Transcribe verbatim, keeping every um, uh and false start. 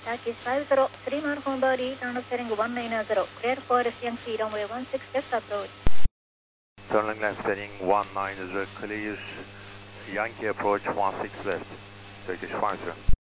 Turkish five zero, three Markham body, turn setting one nine zero, clear for Yankee runway one six left approach. Turning left setting one nine zero, clear Yankee approach one six left, Turkish five zero.